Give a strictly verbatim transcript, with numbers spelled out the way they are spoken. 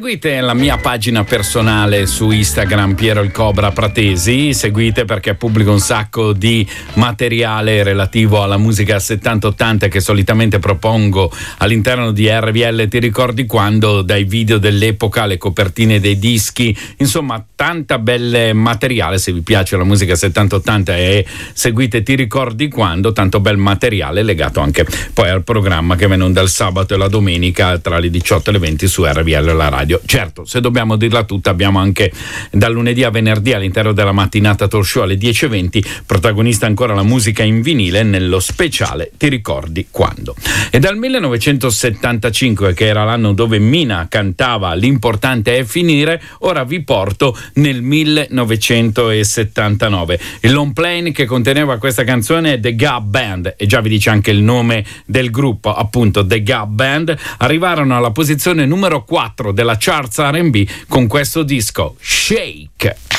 Seguite la mia pagina personale su Instagram, Piero il Cobra Pratesi. Seguite perché pubblico un sacco di materiale relativo alla musica settanta ottanta che solitamente propongo all'interno di R V L Ti ricordi quando, dai video dell'epoca, le copertine dei dischi, insomma tanta belle materiale. Se vi piace la musica settanta ottanta e seguite Ti ricordi quando, tanto bel materiale legato anche poi al programma che viene onda il sabato e la domenica tra le diciotto e le venti su R V L la radio. Certo, se dobbiamo dirla tutta, abbiamo anche dal lunedì a venerdì all'interno della mattinata talk show alle dieci e venti protagonista ancora la musica in vinile nello speciale Ti ricordi quando. E dal millenovecentosettantacinque, che era l'anno dove Mina cantava L'importante è finire, ora vi porto nel millenovecentosettantanove. Il long plane che conteneva questa canzone è The Gap Band, e già vi dice anche il nome del gruppo, appunto The Gap Band. Arrivarono alla posizione numero quattro della charts R and B con questo disco, Shake.